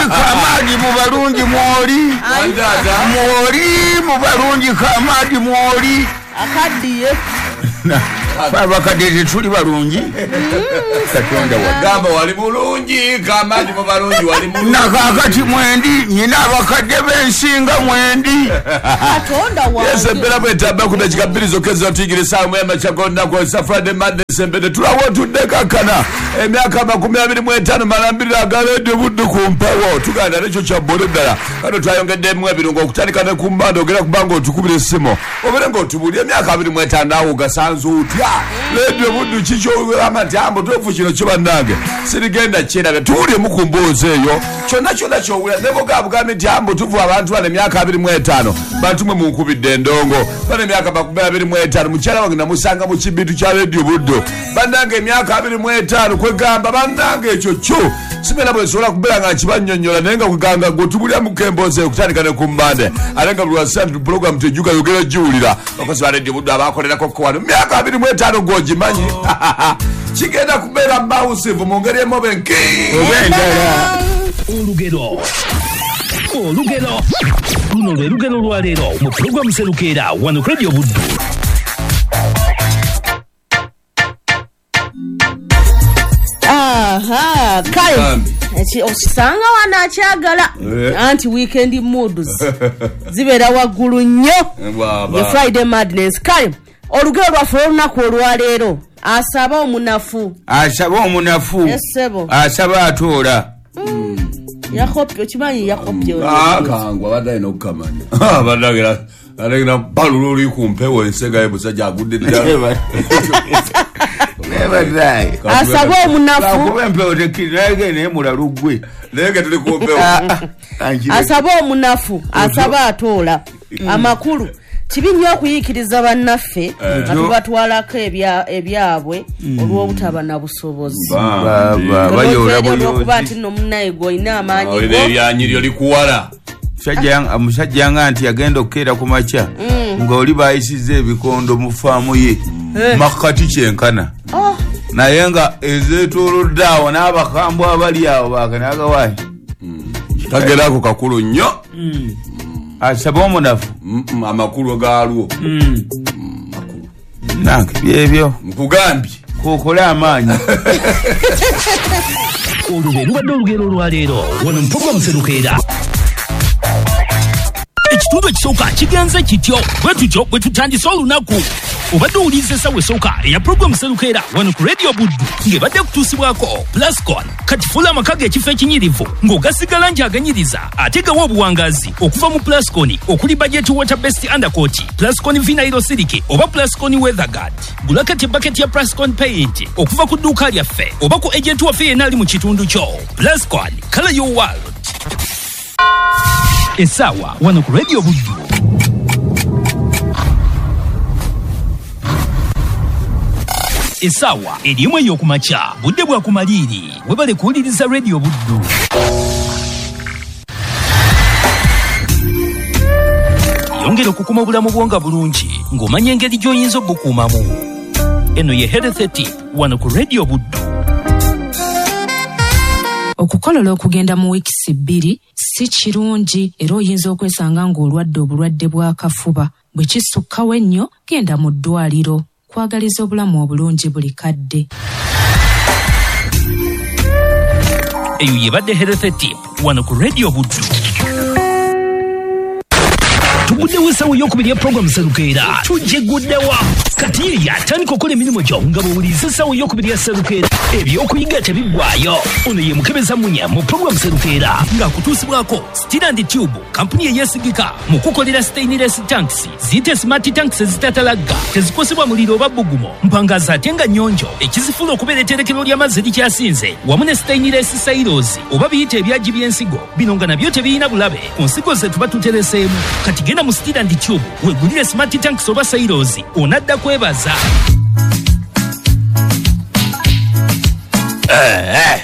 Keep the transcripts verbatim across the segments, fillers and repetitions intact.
kamadi mubalungi mwoli mwoli mubalungi kamadi mwoli akadiye baba kadete tuli balungi katonda wagamba wali mulungi kamadi mubalungi wali mulungi nakakati mwendi nyina abakadde bensinga mwendi katonda wange yese bela bwetaba kuna chikabirizo keza tigire samu ya machagona kwa Saturday Monday sembede tulawo tudeka kana emyaka makumi abiri mu etaano malambira agalede budde kumpawo tuganda necho cha boredala kano twayongedde mu ebirungo okutandika ne kumbando ogera kubango otukubire simo oberengo otubulye emyaka abiri mu etaano awo gasanzu utya radio budde chicho amatambo tofu kino kyo banange sirigenda kyera tubulye mukumbuze eyo kyonna kyonna kyowula nebo gabugambe tambo tuvu abantu bane emyaka abiri mu etaano batumwe mu nkubidde endongo bane emyaka makumi abiri mu etaano mukyala wange namusanga mu kibintu kya radio budde banange emyaka abiri mu etaano kwegamba banange ekyo kyo simena bwe sola kubera nga kibanyonyola nenga kuganga gotubulya mukemboze okutandika ne kumbande alenga bwa santu program tejuka yogera jiwulira okosa radio budde abakolera ko kwano emyaka abiri mu etaano gojimanyi kigenda kubera mbawusivu mu ngeri emobenki obendala olugero olugero luno lwe lugero lwa leero mu program Serukera wano ku Radio Buddu. aha kale echi osanga wana akyagala anti weekend moods zibera waggulu nnyo ye Friday madness kale olugero lwaffe olunaku olwaleero asaba omunafu asaba omunafu esebo asaba atoola yakopyo kimanyi yakopyo ah kangwa badai no kamanya ah badagira alina balulu li kumpewo ensenga ebusajja agudde ddala never die asaba omunafu kubempewo tekirege ne mulalu gwe lege tuli kumpewo asaba omunafu asaba atoola amakulu kibinyo okuyikiriza bannaffe nga tubatwalako ebyabwe olw'obutaba na busobozi baba bayola okuba nti no munnaye gw'olina amaanyi olina ebyanyiryo likuwala omusajja nga nti yagenda okukeera ku makya ng'oli bayisiza ebikondo mu faamu ye makkati kyenkana naye nga ezeetoolodde awo n'abakambwe abali awo bakanagawayi tagerako kakulu nnyo asaba omunafu amakulu gaalwo makulu nange byebyo nkugambye kokole amaanyi olwo lubadde olugero olwaleero wano mu program Serukera. Ekitundu ekisooka kigenze kityo bwe tutyo bwe tutandise olunaku obadde owuliriza essawa esooka eya program Serukera wano ku Radio Buddu ng'ebadde kutuusibwako Plascon katifula amaka g'ekifo ekinyirivu ng'ogasigala nti aganyiriza ate gawa obuwangazi okuva mu Plascon okuli budget water based undercoat Plascon vinyl siliki oba Plascon weather guard gulakati bucket ya Plascon paint okuva ku dduuka lyaffe oba ku agent waffe yenna ali mu kitundu kyo. Plascon color your world. Esawa wano ku Radio Buddu. Esawa erimu ey'okumakya budde bwa kumaliiri webale kuwuliriza Radio Buddu. Yongera okukuma obulamu bwonga bulungi ng'omanya engeri gy'oyinza obukuumamu. Eno ye health tip wano ku Radio Buddu. Okukolola okugenda mu wiikisi bbiri si kirungi era oyinza okwesanga ng'olwadde obulwadde bw'akafuba. Bwe kisukkawo ennyo genda mu ddwaliro. Kwagaliza obulamu obulungi buli kadde. Eyo yebadde health tip wano ku Radio Buddu. Tuguddewo essawa ey'okubiri ya program Serukera tujjeguddewa kati yatandika okukola emirimu gyo nga bw'owuliriza essawa ey'okubiri ya Serukera ebyokuyiga tebiggwaayo. Ono ye mukebeza munya mu program Serukera ng'akutuusibwako Steel and Tube kampuni eyeesigika mu kukolera stainless tanks ziyite smart tanks ezitatalagga tezikosebwa muliro oba bbugumo mpangaza ate nga nnyonjo ekizifula okubeera etterekero ly'amazzi likyasinze wamu ne stainless silos oba biyite ebyagi by'ensigo bino nga nabyo tebiyina bulabe ku nsigo ze tuba tutereseemu kati genda mu Steel and Tube wegulire smart tanks oba silos onadda kwebaza. Eh,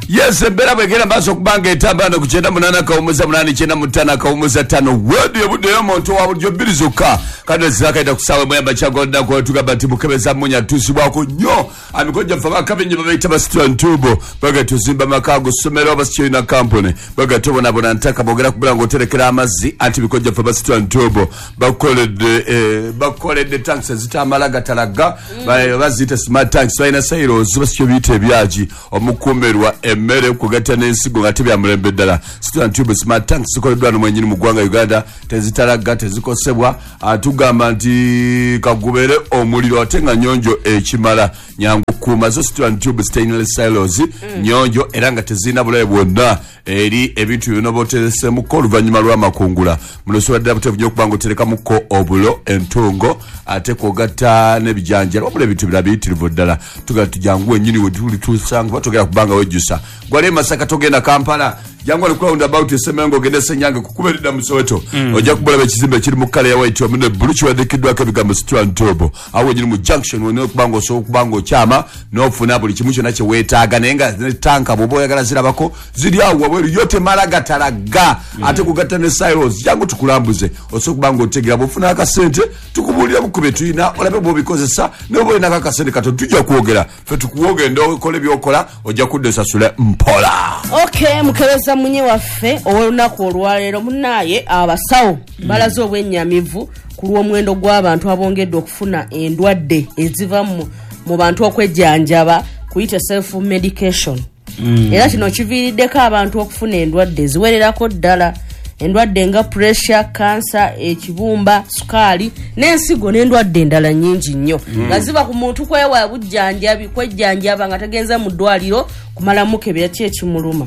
yes ebera bwegera maaso kubanga etambana ku kyenda munana kawumuza munani kyenda mutana kawumuza tano wodi ebudde y'omuntu wa bulijjo bbiri zokka kandi zakaita kusaawe mwemba kyagonda ko tugamba nti mukebeza munya tusibwako nnyo amikojja ffe bakabenye babayita basitula ntubo baga tuzimba makago ssomero abasikyolina kampuni baga tobonabona ntaka bogera kubula ng'oterekera amazzi anti bikojja ffe basitula ntubo bakoledde eh, bakoledde tanks ezitamala gatalaga baziyita smart tanks balina sairos basikyo biyita ebyaji omukuumerwa emmere kugatta n'ensigo nga tebyamulembe ddala situla ntube smart tanks zikoleddwa nomwenyini mu ggwanga Uganda tezitalaga tezikosebwa atugamba nti kagubere omuliro ate nga nyonjo ekimala nyangu kuuma zo situla ntube stainless silos mm. nyonjo era nga tezina bulabe bwonna eri ebintu byonna boteresemuko oluvannyuma lw'amakungula muno sobaddala buteefu nnyo okuba nga oterekamuko obulo entongo ate kwogatta n'ebijanjalo wabula ebintu birala biyitirivu ddala tugala tujangu ennyini we tuli tusanga batogera kubanga wejjusa gwali Masaka togenda Kampala jangu ali round about esemengo ogende Senyange kukuberedda mu Soweto mm. ojja kubulaba ekizimbe kiri mu kkala ya white omune bulu kiwandiikiddwako ebigambo situla ntobo awo ennyini mu junction wonna okubanga osobola okubanga okyama n'ofuna buli kimu kyonna kye weetaaga naye nga ne tanka bw'oba oyagala zirabako ziri awo wabweru yo temala gatalaga mm. ate kugatta ne silos jangu tukulambuze osobola okubanga otegera bw'ofuna akasente tukubuulira bukube tuyina olabe bw'obikozesa n'oba olinako akasente kato tujja kwogera ffe tukuwogenda okola ebyokola ojja kudda osasule mpola. Okay, mukebeza munye waffe olunaku olwaleero munaaye abasawo mm. balaze obwennyamivu ku lw'omuwendo gw'abantu abongedde okufuna endwadde eziva mu, mu bantu okwejjanjaba kuyita self medication mm. era kino kiviiriddeko abantu okufuna endwadde eziwererako ddala endwadde nga pressure, cancer, ekibumba, sukaali n'ensigo n'endwadde endala nnyingi nnyo nga mm. ziba ku muntu kwewa bujjanjabi kwejjanjaba nga tegenza mu ddwaliro kumalamu kebera ki ekimuluma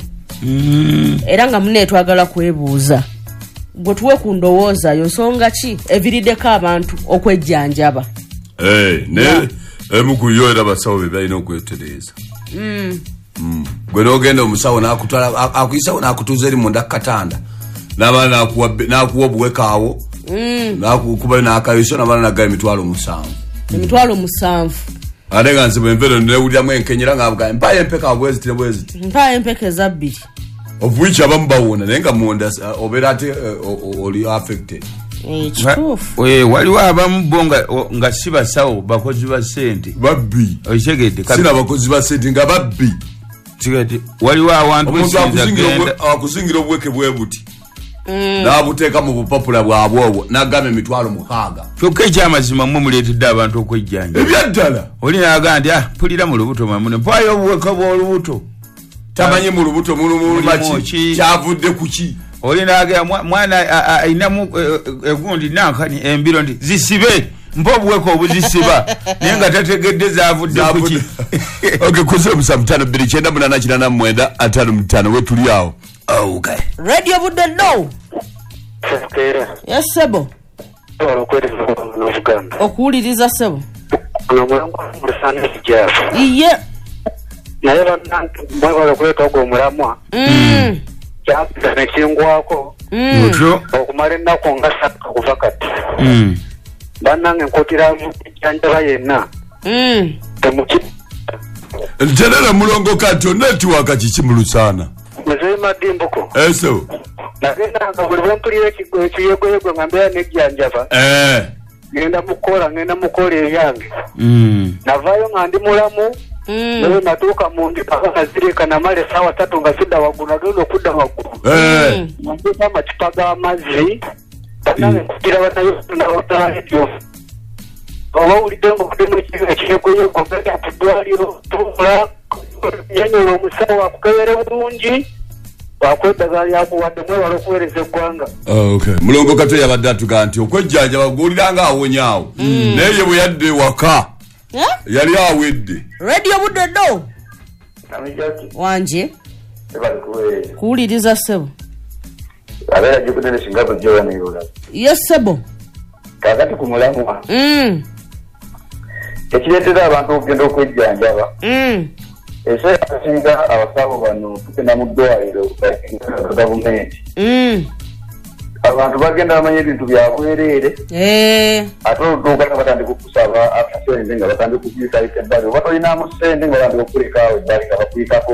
mm. era nga munne twagala kwebuuza gwe tuwe ku ndowooza yo nsonga ki eviriddeko abantu okwejjanjaba hey, ne emu ku yo era basawo be balina okwetereeza mm. mm. gwe n'ogenda omusawo n'akutwala akuyisawo n'akutuuza eri munda katanda n'abaana n'akuwa obuwekaawo mm. n'akukuba n'akayiso n'abaana nagala emitwalo musanvu emitwalo musanvu ate nga nsibu envero newuliramu enkenyera ng'avuga mpayo empeka bweziti bweziti mpayo empeka eza bbiri obuwiiki abamu bawona naye nga munda obeera ate oli affected ekituufu waliwo abamu bo nga si basawo bakozi ba ssente babbi okitegedde sina bakozi ba ssente nga babbi waliwo awantu akuzingira obuweke bwe buti Mm. n'abuteeka mu bupapula bwabwe obwo n'agamba emitwalo mukaaga kyokka ekyamazima mmwe muleetedde abantu okwejjanja ebyaddala oli n'agamba nti ah pulira mu lubuto mwamune mpaayo obuweka bw'olubuto tamanyi mu lubuto mulumulumaki kyavudde ku ki oli n'agamba mwana ayinamu egundi nankani embiro nti zisibe mpa obuweka obuzisiba naye nga tategedde zaavudde ku ki oge kuzira musanvu ttaano bbiri kyenda munaana kinaana mu mwenda ataano mu ttaano we tuli awo. Okay. Radio budde no. Okay. Yes sebo. Okuwuliriza sebo. Iye. Naye bantu bwagala okuleka ogwo omulamwa. Mm. Kyapita nekingwako. Mm. Okumala ennaku nga ssatu okuva kati. Mm. Bannange nkutira ejjanjaba yenna. Mm. Temuki. Nterera mulongo kati netiwaka kiki mu Lusana. Mzee Madimboko. Eso. Nagenda nga buli bwempulira ekiyegoyego nga mbeera nejjanjaba. Eh. Ngenda mukola ngenda mukola ebyange. Mm. Navaayo nga ndi mulamu. Mm. Naye natuuka mu ndi paka nazirika namala essaawa ttatu nga sidda waggulu nagenda okudda waggulu. Eh. Nagenda amacupa g'amazzi. Bannange nkutira banayo n'abataalityo. Oba owulidde ng'okuddemu ekiyegoyego genda ku ddwaliro tuula yanyola omusawo akukebere bulungi wakweddaga lyakuwadde mwewala okuweereza eggwanga. Okay. Mulongo kato yabadde atugaa nti okwejjanjaba gw'oliranga awonyaawo naye ye bwe yadde ewaka yali awedde. Radio budde do wanje kuwuliriza sebo abeera gikudde singapo gyowaneyola. Yes sebo kakati ku mulamwa mm. ekireetera abantu okugenda okwejjanjaba mm. ese akasinga abasawo bano tugenda mu ddwaliro gavumenti abantu bagenda bamanya ebintu byabwereere ate olutuuka nga batandika okusaba akasente nga batandika okuyitaika eddwaliro oba tolinamu ssente nga batandika okulekaawo eddwaliro nga bakuyitako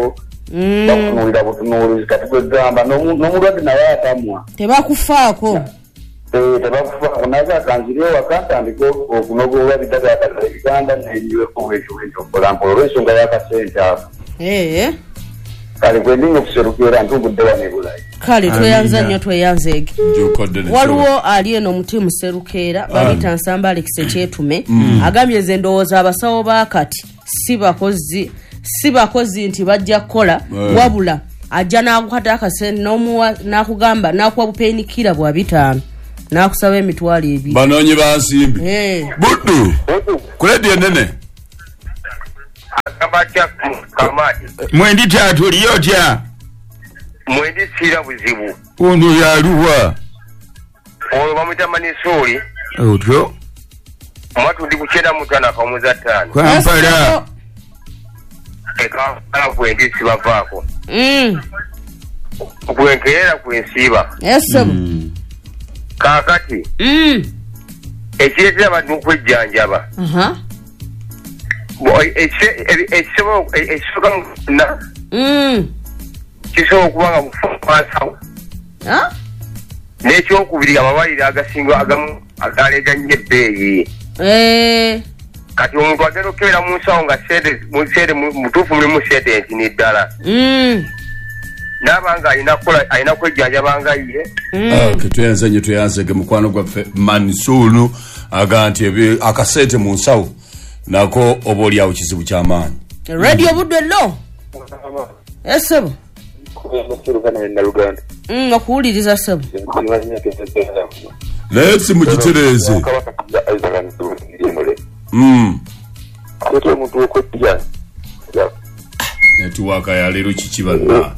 bakunuulira butunuulizi kati gwegamba n'omulwadde naye atamwa tebakufaako tebakufaako naye akanziri ewaka ntandika okunogoba biddagala ebiganda nenyiweko ekyo ekyo mpolampola olw'ensonga y'akasente ako kale gwendinga okuserukira ntugudde wane bulayi kale tweyanza nnyo tweyanzeege waliwo ali eno mutimu serukeera bayita nsamba Alex Ekyetume agambye ze ndowooza abasawo baakati si bakozi si bakozi nti bajja kukola wabula ajja n'akukwata akasente n'akugamba n'akuwa bupeenikira bwa bitaano n'akusaba emitwalo ebiri banoonyi bansimbi buddu kuledio nene akabacha kamadi mwendi tatu liyotya mwendi sira buzibu ono yaluwa oyo bamwita Manisuli otyo mwatu ndi kuchera mutana kamuza tano Kampala ekampala kwendi sibavaako mm kwenkeera kwensiba yes mm. kakati mm ekireetera abantu okwejjanjaba aha ekisoboka mufuna kisobola okuba nga mufumasawo n'ekyokubiri amalwaliro agasinga agamu agaleega nnyo ebbeeyi kati omuntu agenda okukebera mu nsawo nga sente mutuufu mulimu sente ntini ddala n'abanga alina kwejjanjaba nga ye tweyanze nnyo tweyanzege mukwano gwaffe Manisulu aga nti akasente mu nsawo nako oba oliawo kizibu ky'amaanyi radio budde lo esebo okuwuliriza sebo naye si mukitereeze netiwaaka yaleero kiki banna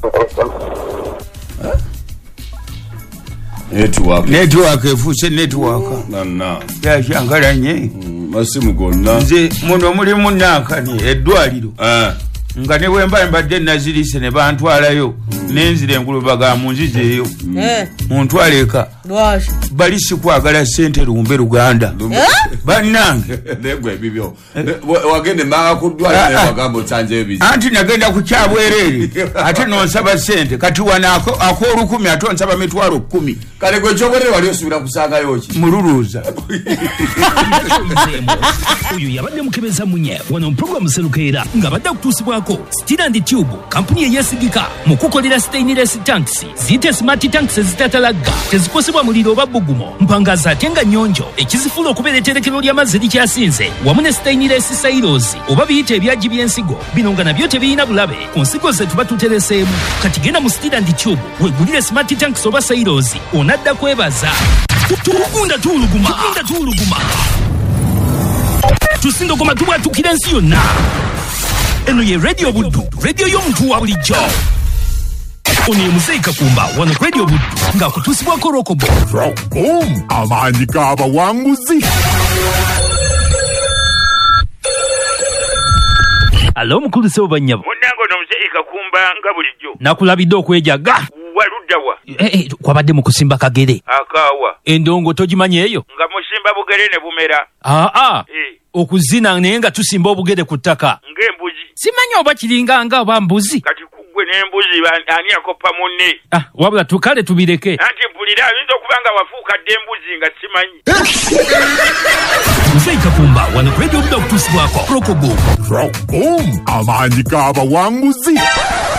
netiwaaka efuuse netiwaaka nanna yakyangalanye masimu gonna nze muno mulimu nankani eddwaliro nga ne bwemba mbadde nazirise ne bantwalayo nenzira engulubaga munzizeeyo muntwaleka bali sikwagala sente lumbe Luganda bannange negwe bibyo wagende manga kuddwaliro bagamba okyanje ebizi anti nagenda ku kyabwerere ate nonsaba sente kati wanako akolukumi ate onsaba mitwalo kumi kale gwe kyobwerere wali osubira kusangayo ki mululuuza oyo yabadde mukebeza munye wano mpulogulamu Serukeera nga badde kutuusibwako Steel and Tube kampuni eyesigika mu kukolera stainless tanks ziyite smart tanks ezitatalagga tezikosebwa muliro oba bbugumo mpangaza ate nga nnyonjo ekizifuula okubeera etterekero ly'amazzi likyasinze wamu ne stainless silos oba biyite ebyagi by'ensigo bino nga nabyo tebirina bulabe ku nsigo ze tuba tutereseemu kati genda mu Steel and Tube weegulire smart tanks oba silos onadda kwebaza tugunda tuuluguma tugunda tuuluguma tusindogoma tubwatukira ensi yonna eno ye radio buddu radio y'omuntu wa bulijjo ono ye Muzeeyi Kakumba wano radio buddu ng'akutuusibwako rokobo rokom amaanyi g'abawanguzi alo omukulu sebo bannyabo munnange ono Muzeeyi Kakumba nga bulijjo nakulabidde okwejaga waluddawa eh, eh, kwabadde mu kusimba kagere akaawa endongo togimanyi eyo nga musimba bugere ne bumera aa eh. okuzina naye nga tusimba obugere ku ttaka ng'embuzi simanyi oba kiringa nga oba mbuzi kati kuggwe n'embuzi ani akoppa munne ah, wabula tukale tubireke anti mpulira ayinza okuba nga wafuukadde embuzi nga simanyi Muzeeyi Kakumba wano ku radio budde okutuusibwako rokobo rokom amaanyi g'abawanguzi